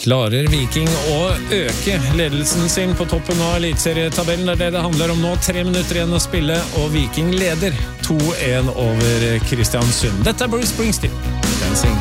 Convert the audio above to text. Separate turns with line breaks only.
Klarer Viking å øke ledelsen sin på toppen av elitserietabellen? Det det handler om nå. 3 minutter igjen å spille, og Viking leder 2-1 over Kristiansund. Dette Bruce Springsteen.